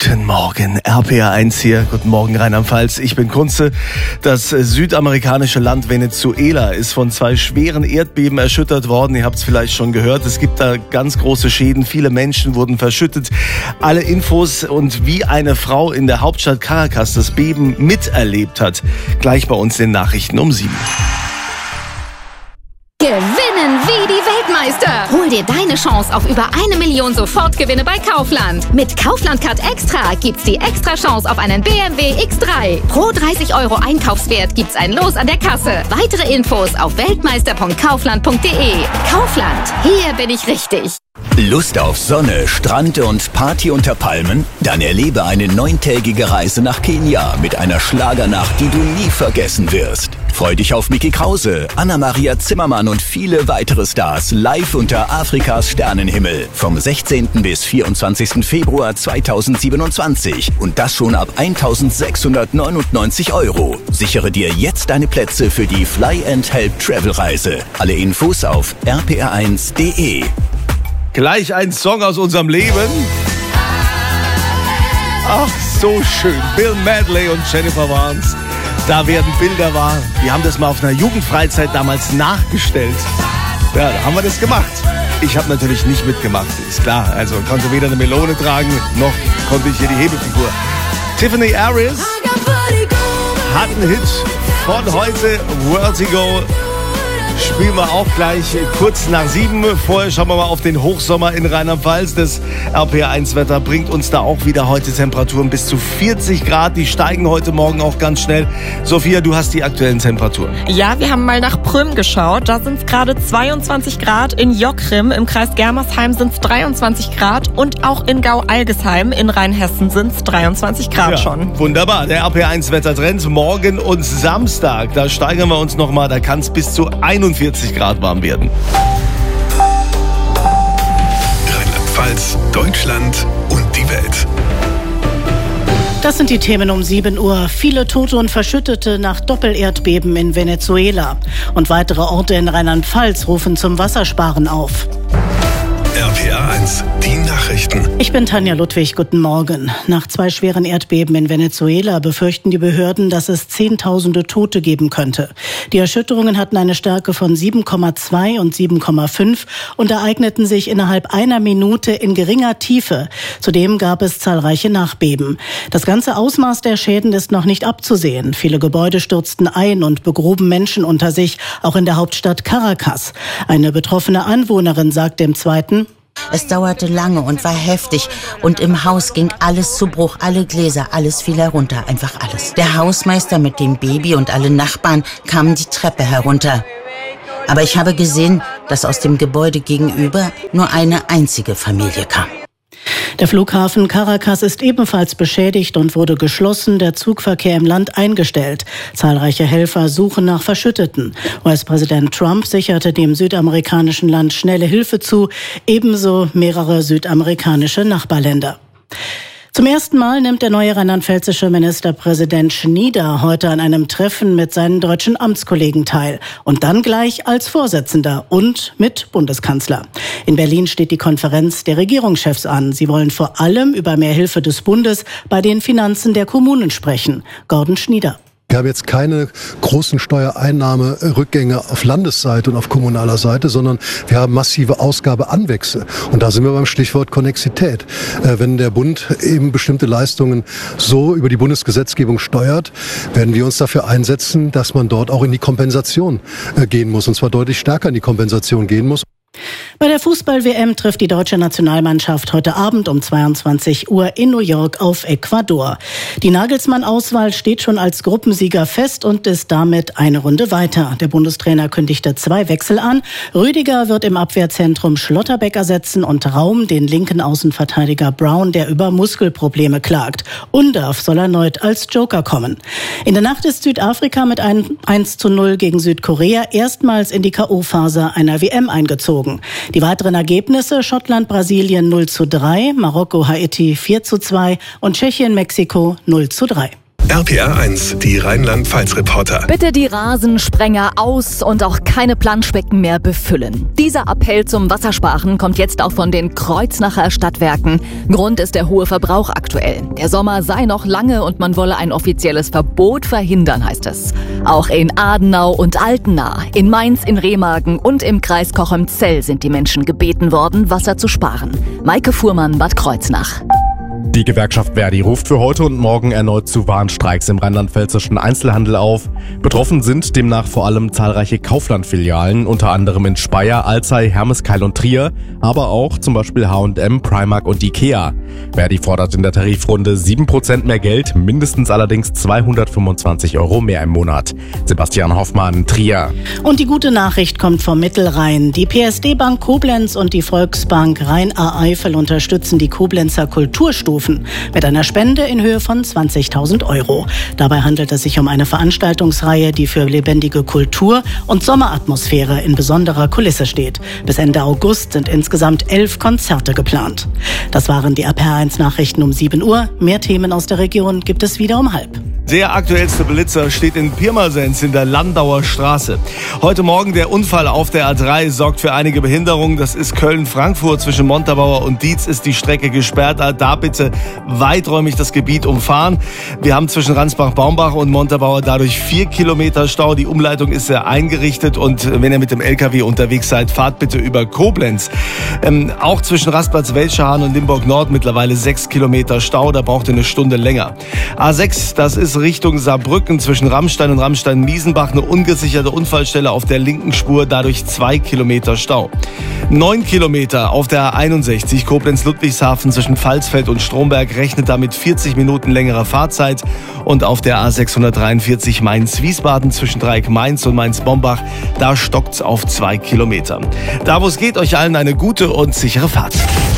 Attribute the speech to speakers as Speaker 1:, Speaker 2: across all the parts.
Speaker 1: Guten Morgen, RPA1 hier. Guten Morgen, Rheinland-Pfalz. Ich bin Kunze. Das südamerikanische Land Venezuela ist von 2 schweren Erdbeben erschüttert worden. Ihr habt es vielleicht schon gehört. Es gibt da ganz große Schäden. Viele Menschen wurden verschüttet. Alle Infos und wie eine Frau in der Hauptstadt Caracas das Beben miterlebt hat, gleich bei uns in den Nachrichten um 7.
Speaker 2: Gewinnen wie die Weltmeister! Hol dir deine Chance auf über 1 Million Sofortgewinne bei Kaufland. Mit Kaufland Card Extra gibt's die extra Chance auf einen BMW X3. Pro 30 € Einkaufswert gibt's ein Los an der Kasse. Weitere Infos auf weltmeister.kaufland.de. Kaufland, hier bin ich richtig.
Speaker 3: Lust auf Sonne, Strand und Party unter Palmen? Dann erlebe eine 9-tägige Reise nach Kenia mit einer Schlagernacht, die du nie vergessen wirst. Freu dich auf Micky Krause, Anna-Maria Zimmermann und viele weitere Stars live unter Afrikas Sternenhimmel vom 16. bis 24. Februar 2027 und das schon ab 1.699 €. Sichere dir jetzt deine Plätze für die Fly and Help Travel Reise. Alle Infos auf rpr1.de.
Speaker 1: Gleich ein Song aus unserem Leben. Ach, so schön. Bill Medley und Jennifer Warnes. Da werden Bilder wahr. Wir haben das mal auf einer Jugendfreizeit damals nachgestellt. Ja, da haben wir das gemacht. Ich habe natürlich nicht mitgemacht, ist klar. Also konnte weder eine Melone tragen, noch konnte ich hier die Hebefigur. Tiffany Harris hat einen Hit von heute, Vertigo. Spielen wir auch gleich kurz nach 7. Vorher schauen wir mal auf den Hochsommer in Rheinland-Pfalz. Das RPA1-Wetter bringt uns da auch wieder heute Temperaturen bis zu 40 Grad. Die steigen heute Morgen auch ganz schnell. Sophia, du hast die aktuellen Temperaturen.
Speaker 4: Ja, wir haben mal nach Prüm geschaut. Da sind es gerade 22 Grad. In Jockrim im Kreis Germersheim sind es 23 Grad. Und auch in Gau-Algesheim in Rheinhessen sind es 23 Grad schon.
Speaker 1: Wunderbar. Der RPA1-Wettertrend morgen und Samstag. Da steigern wir uns nochmal. Da kann es bis zu 41 Grad warm werden.
Speaker 5: Rheinland-Pfalz, Deutschland und die Welt.
Speaker 6: Das sind die Themen um 7 Uhr. Viele Tote und Verschüttete nach Doppelerdbeben in Venezuela. Und weitere Orte in Rheinland-Pfalz rufen zum Wassersparen auf.
Speaker 5: RPA1, die Nachrichten.
Speaker 6: Ich bin Tanja Ludwig, guten Morgen. Nach 2 schweren Erdbeben in Venezuela befürchten die Behörden, dass es Zehntausende Tote geben könnte. Die Erschütterungen hatten eine Stärke von 7,2 und 7,5 und ereigneten sich innerhalb einer Minute in geringer Tiefe. Zudem gab es zahlreiche Nachbeben. Das ganze Ausmaß der Schäden ist noch nicht abzusehen. Viele Gebäude stürzten ein und begruben Menschen unter sich, auch in der Hauptstadt Caracas. Eine betroffene Anwohnerin sagt dem Zweiten:
Speaker 7: Es dauerte lange und war heftig und im Haus ging alles zu Bruch, alle Gläser, alles fiel herunter, einfach alles. Der Hausmeister mit dem Baby und alle Nachbarn kamen die Treppe herunter. Aber ich habe gesehen, dass aus dem Gebäude gegenüber nur eine einzige Familie kam.
Speaker 6: Der Flughafen Caracas ist ebenfalls beschädigt und wurde geschlossen, der Zugverkehr im Land eingestellt. Zahlreiche Helfer suchen nach Verschütteten. US-Präsident Trump sicherte dem südamerikanischen Land schnelle Hilfe zu, ebenso mehrere südamerikanische Nachbarländer. Zum ersten Mal nimmt der neue rheinland-pfälzische Ministerpräsident Schnieder heute an einem Treffen mit seinen deutschen Amtskollegen teil. Und dann gleich als Vorsitzender und mit Bundeskanzler. In Berlin steht die Konferenz der Regierungschefs an. Sie wollen vor allem über mehr Hilfe des Bundes bei den Finanzen der Kommunen sprechen. Gordon Schnieder.
Speaker 8: Wir haben jetzt keine großen Steuereinnahmerückgänge auf Landesseite und auf kommunaler Seite, sondern wir haben massive Ausgabeanwächse. Und da sind wir beim Stichwort Konnexität. Wenn der Bund eben bestimmte Leistungen so über die Bundesgesetzgebung steuert, werden wir uns dafür einsetzen, dass man dort auch in die Kompensation gehen muss. Und zwar deutlich stärker in die Kompensation gehen muss.
Speaker 6: Bei der Fußball-WM trifft die deutsche Nationalmannschaft heute Abend um 22 Uhr in New York auf Ecuador. Die Nagelsmann-Auswahl steht schon als Gruppensieger fest und ist damit eine Runde weiter. Der Bundestrainer kündigte 2 Wechsel an. Rüdiger wird im Abwehrzentrum Schlotterbeck ersetzen und Raum den linken Außenverteidiger Brown, der über Muskelprobleme klagt. Undav soll erneut als Joker kommen. In der Nacht ist Südafrika mit einem 1:0 gegen Südkorea erstmals in die K.O.-Phase einer WM eingezogen. Die weiteren Ergebnisse: Schottland-Brasilien 0:3, Marokko-Haiti 4:2 und Tschechien-Mexiko 0:3.
Speaker 5: RPR1, die Rheinland-Pfalz-Reporter.
Speaker 9: Bitte die Rasensprenger aus und auch keine Planschbecken mehr befüllen. Dieser Appell zum Wassersparen kommt jetzt auch von den Kreuznacher Stadtwerken. Grund ist der hohe Verbrauch aktuell. Der Sommer sei noch lange und man wolle ein offizielles Verbot verhindern, heißt es. Auch in Adenau und Altena, in Mainz, in Remagen und im Kreis Cochem-Zell sind die Menschen gebeten worden, Wasser zu sparen. Maike Fuhrmann, Bad Kreuznach.
Speaker 10: Die Gewerkschaft Verdi ruft für heute und morgen erneut zu Warnstreiks im rheinland-pfälzischen Einzelhandel auf. Betroffen sind demnach vor allem zahlreiche Kaufland-Filialen, unter anderem in Speyer, Alzey, Hermeskeil und Trier, aber auch zum Beispiel H&M, Primark und Ikea. Verdi fordert in der Tarifrunde 7% mehr Geld, mindestens allerdings 225 € mehr im Monat. Sebastian Hoffmann, Trier.
Speaker 6: Und die gute Nachricht kommt vom Mittelrhein. Die PSD Bank Koblenz und die Volksbank Rhein-A-Eifel unterstützen die Koblenzer Kulturstufen mit einer Spende in Höhe von 20.000 €. Dabei handelt es sich um eine Veranstaltungsreihe, die für lebendige Kultur und Sommeratmosphäre in besonderer Kulisse steht. Bis Ende August sind insgesamt 11 Konzerte geplant. Das waren die RPR1-Nachrichten um 7 Uhr. Mehr Themen aus der Region gibt es wieder um 12:30.
Speaker 1: Der aktuellste Blitzer steht in Pirmasens in der Landauer Straße. Heute Morgen der Unfall auf der A3 sorgt für einige Behinderungen. Das ist Köln-Frankfurt. Zwischen Montabaur und Dietz ist die Strecke gesperrt. Da bitte weiträumig das Gebiet umfahren. Wir haben zwischen Ransbach-Baumbach und Montabaur dadurch 4 Kilometer Stau. Die Umleitung ist sehr eingerichtet und wenn ihr mit dem LKW unterwegs seid, fahrt bitte über Koblenz. Auch zwischen Rastplatz-Welschahn und Limburg-Nord mittlerweile 6 Kilometer Stau. Da braucht ihr eine Stunde länger. A6, das ist Richtung Saarbrücken zwischen Rammstein und Rammstein-Miesenbach eine ungesicherte Unfallstelle auf der linken Spur, dadurch 2 Kilometer Stau. 9 Kilometer auf der A61 Koblenz-Ludwigshafen zwischen Pfalzfeld und Stromberg, rechnet damit 40 Minuten längere Fahrzeit. Und auf der A643 Mainz-Wiesbaden zwischen Dreieck Mainz und Mainz-Bombach, da stockt's auf 2 Kilometer. Da wo es geht, euch allen eine gute und sichere Fahrt.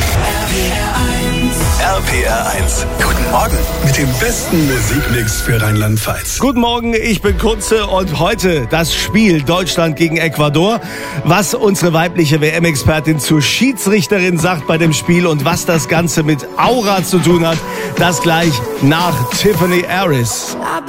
Speaker 5: RPR1. Guten Morgen mit dem besten Musikmix für Rheinland-Pfalz.
Speaker 1: Guten Morgen, ich bin Kunze und heute das Spiel Deutschland gegen Ecuador. Was unsere weibliche WM-Expertin zur Schiedsrichterin sagt bei dem Spiel und was das Ganze mit Aura zu tun hat, das gleich nach Tiffany Harris.